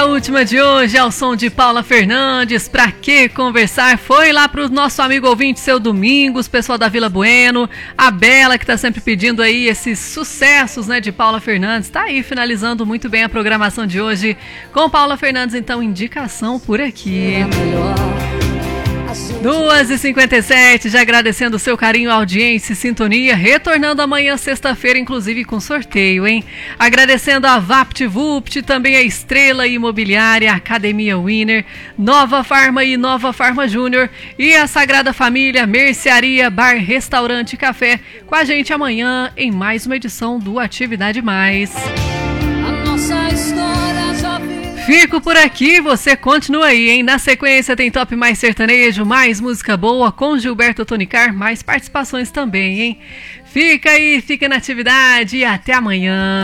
a última de hoje ao som de Paula Fernandes. Pra que conversar? Foi lá pro nosso amigo ouvinte, seu Domingos, pessoal da Vila Bueno, a Bela, que tá sempre pedindo aí esses sucessos, né, de Paula Fernandes. Tá aí finalizando muito bem a programação de hoje com Paula Fernandes, então indicação por aqui. 2h57, já agradecendo o seu carinho, audiência e sintonia, retornando amanhã, sexta-feira, inclusive com sorteio, hein? Agradecendo a VaptVupt, também a Estrela Imobiliária, a Academia Winner, Nova Farma e Nova Farma Júnior e a Sagrada Família, Mercearia, Bar, Restaurante e Café, com a gente amanhã em mais uma edição do Atividade Mais. A nossa história já fico por aqui, você continua aí, hein? Na sequência tem Top Mais Sertanejo, mais música boa com Gilberto Tonicar, mais participações também, hein? Fica aí, fica na atividade e até amanhã.